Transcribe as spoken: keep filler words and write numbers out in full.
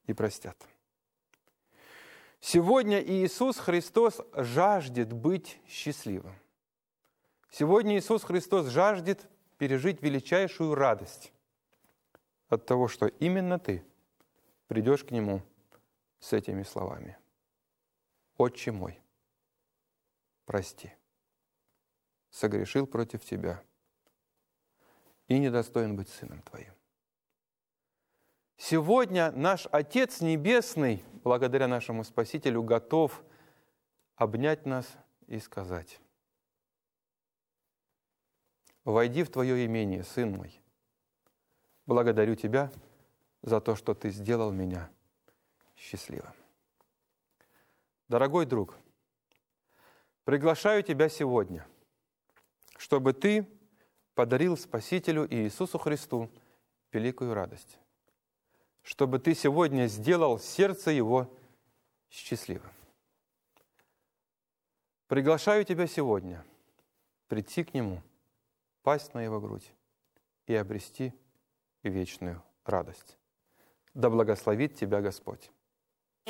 и простят. Сегодня Иисус Христос жаждет быть счастливым. Сегодня Иисус Христос жаждет пережить величайшую радость от того, что именно ты придешь к Нему с этими словами. «Отче мой, прости, согрешил против Тебя и недостоин быть сыном Твоим». Сегодня наш Отец Небесный, благодаря нашему Спасителю, готов обнять нас и сказать: «Войди в Твое имение, Сын мой. Благодарю Тебя за то, что Ты сделал меня счастливым». Дорогой друг, приглашаю тебя сегодня, чтобы ты подарил Спасителю Иисусу Христу великую радость, чтобы ты сегодня сделал сердце Его счастливым. Приглашаю тебя сегодня прийти к Нему, пасть на Его грудь и обрести вечную радость. Да благословит тебя Господь.